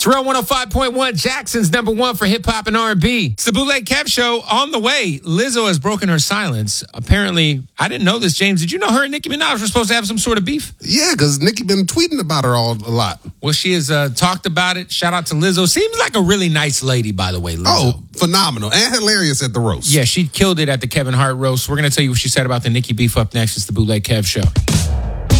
Terrell 105.1, Jackson's number one for hip-hop and R&B. It's the Bootleg Kev Show. On the way, Lizzo has broken her silence. Apparently, I didn't know this, James. Did you know her and Nicki Minaj were supposed to have some sort of beef? Yeah, because Nicki been tweeting about her a lot. Well, she has talked about it. Shout out to Lizzo. Seems like a really nice lady, by the way, Lizzo. Oh, phenomenal. And hilarious at the roast. Yeah, she killed it at the Kevin Hart roast. We're going to tell you what she said about the Nicki beef up next. It's the Bootleg Kev Show.